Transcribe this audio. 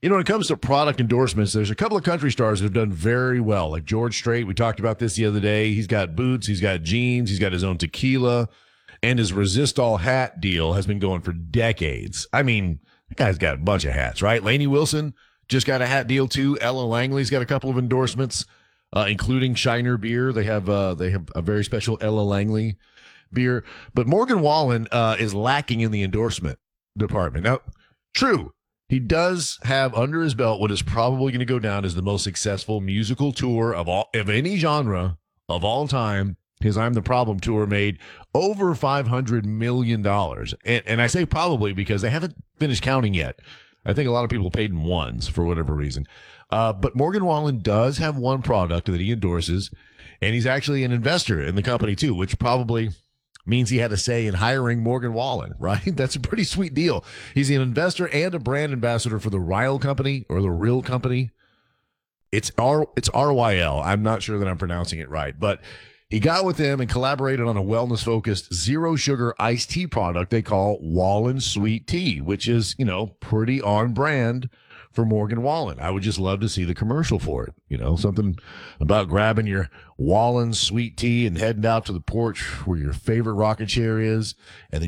When it comes to product endorsements, there's a couple of country stars that have done very well, like George Strait. We talked about this the other day. He's got boots, he's got jeans, he's got his own tequila, and his Resist All hat deal has been going for decades. I mean, that guy's got a bunch of hats, right? Lainey Wilson just got a hat deal too. Ella Langley's got a couple of endorsements, including Shiner beer. They have a very special Ella Langley beer. But Morgan Wallen is lacking in the endorsement department. Now, true, he does have under his belt what is probably going to go down as the most successful musical tour of any genre of all time. His I'm the Problem tour made over $500 million. And I say probably because they haven't finished counting yet. I think a lot of people paid in ones for whatever reason. But Morgan Wallen does have one product that he endorses, and he's actually an investor in the company too, which probably means he had a say in hiring Morgan Wallen, right? That's a pretty sweet deal. He's an investor and a brand ambassador for the Ryle Company or the Real Company. It's RYL. I'm not sure that I'm pronouncing it right, but he got with them and collaborated on a wellness-focused zero-sugar iced tea product they call Wallen Sweet Tea, which is, pretty on brand for Morgan Wallen. I would just love to see the commercial for it. Something about grabbing your Wallen Sweet Tea and heading out to the porch where your favorite rocking chair is, and then